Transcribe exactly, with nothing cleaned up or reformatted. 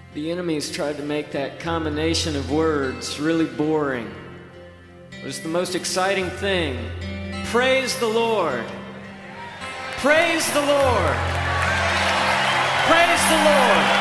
The enemies tried to make that combination of words really boring. It was the most exciting thing. Praise the Lord. Praise the Lord. Praise the Lord.